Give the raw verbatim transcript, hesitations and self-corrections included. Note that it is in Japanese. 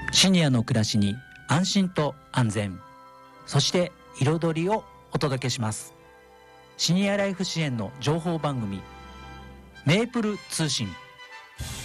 シニアの暮らしに安心と安全、そして彩りをお届けします。シニアライフ支援の情報番組、メープル通信。